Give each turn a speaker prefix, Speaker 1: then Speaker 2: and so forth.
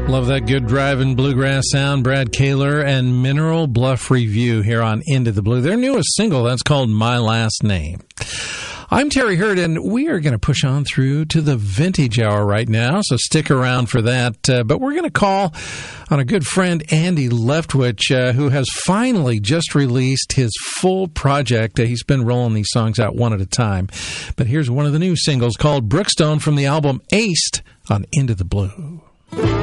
Speaker 1: Love that good driving bluegrass sound. Brad Kaler and Mineral Bluff Review here on Into the Blue. Their newest single, that's called My Last Name. I'm Terry Hurd, and we are going to push on through to the Vintage Hour right now, so stick around for that. But we're going to call on a good friend, Andy Leftwich, who has finally just released his full project. He's been rolling these songs out one at a time. But here's one of the new singles called Brookstone from the album Aced on Into the Blue.